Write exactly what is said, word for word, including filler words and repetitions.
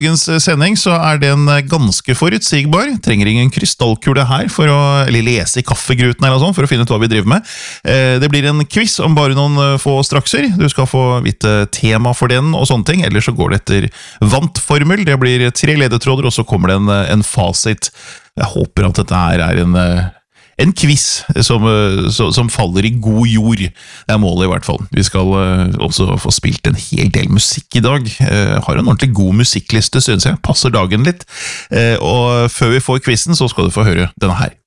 dagens sending så er den ganske forutsigbar. Trenger ingen krystallkule her for å eller lese i kaffegruten eller sånn for å finne ut hva vi driver med. Det blir en quiz om bare noen få strakser. Du skal få vite tema for den og sånne ting. Ellers så går det etter vantformel. Det blir tre ledetråder, og så kommer det en, en fasit. Jeg håper at dette her er en, en quiz som, som faller i god jord. Det er målet i hvert fall. Vi skal også få spilt en hel del musikk i dag. Har en ordentlig god musikkliste, synes jeg. Passer dagen litt. Og før vi får quizen, så skal du få høre denne her.